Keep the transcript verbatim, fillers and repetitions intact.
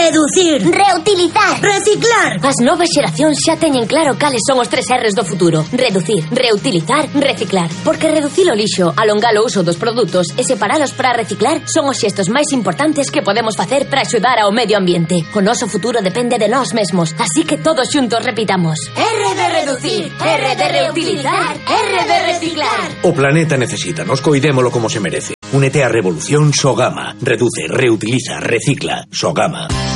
Reducir. Reutilizar. Reciclar. As novas xeracións xa teñen claro cales son os tres R's do futuro. Reducir, reutilizar, reciclar. Porque reducir o lixo, alongar o uso dos produtos e separalos para reciclar son os xestos máis importantes que podemos facer para axudar ao medio ambiente. O noso futuro depende de nós mesmos, así que todos xuntos repitamos: R de reducir, R de reutilizar, R de reciclar. O planeta necesita, nos coidémolo como se merece. Únete á revolución Sogama. Reduce, reutiliza, recicla. Sogama.